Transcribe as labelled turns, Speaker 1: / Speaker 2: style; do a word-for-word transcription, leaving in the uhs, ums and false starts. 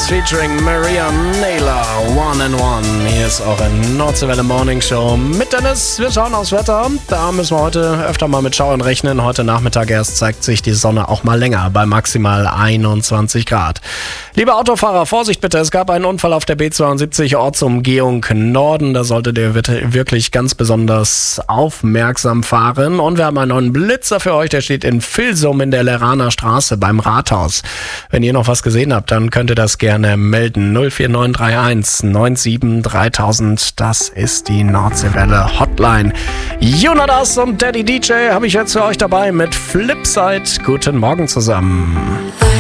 Speaker 1: Dennis featuring Maria Naylor, One and One. Hier ist auch ein Nordseewelle Morning Show mit Dennis. Wir schauen aufs Wetter. Da müssen wir heute öfter mal mit Schauern rechnen. Heute Nachmittag erst zeigt sich die Sonne auch mal länger bei maximal einundzwanzig Grad. Liebe Autofahrer, Vorsicht bitte. Es gab einen Unfall auf der B zweiundsiebzig Ortsumgehung Norden. Da solltet ihr wirklich ganz besonders aufmerksam fahren. Und wir haben einen neuen Blitzer für euch. Der steht in Vilsum in der Leraner Straße beim Rathaus. Wenn ihr noch was gesehen habt, dann könnt ihr das gerne melden. null vier neun drei eins neun sieben dreitausend, das ist die Nordseewelle Hotline. Jonas und Daddy D J habe ich jetzt für euch dabei mit Flipside. Guten Morgen zusammen.